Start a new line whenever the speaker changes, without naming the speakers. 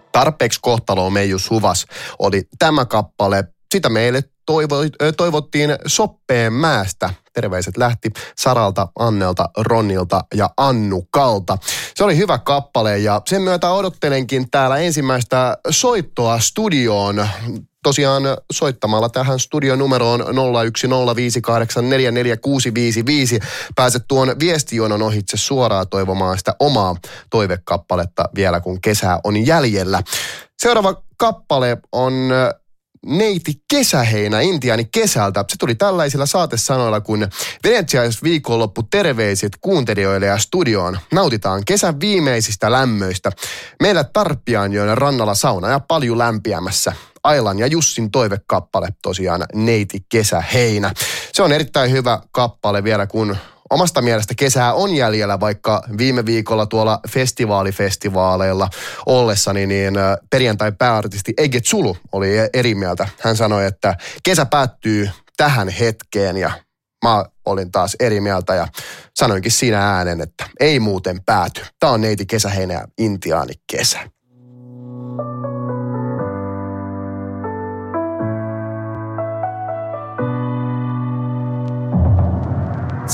Tarpeeksi kohtaloa Meijus Huvas oli tämä kappale. Sitä meille toivottiin Soppeenmäestä. Terveiset lähti Saralta, Annelta, Ronnilta ja Annukalta. Se oli hyvä kappale ja sen myötä odottelenkin täällä ensimmäistä soittoa studioon. Tosiaan soittamalla tähän studionumeroon 0105844655 pääset tuon viestijonon ohitse suoraan toivomaan sitä omaa toivekappaletta vielä kun kesää on jäljellä. Seuraava kappale on Neiti Kesäheinä, Intiaani kesältä. Se tuli tällaisilla saatesanoilla kuin Venetsiais-viikonloppu terveiset kuuntelijoille ja studioon. Nautitaan kesän viimeisistä lämmöistä. Meillä Tarppianjoen rannalla sauna ja paljon lämpiämässä. Ailan ja Jussin toivekappale tosiaan Neiti Kesäheinä. Se on erittäin hyvä kappale vielä kun omasta mielestä kesää on jäljellä, vaikka viime viikolla tuolla festivaaleilla ollessani, niin perjantai-pääartisti Ege Zulu oli eri mieltä. Hän sanoi, että kesä päättyy tähän hetkeen ja mä olin taas eri mieltä ja sanoinkin siinä äänen, että ei muuten pääty. Tää on Neiti Kesäheinä ja Intiaani kesä.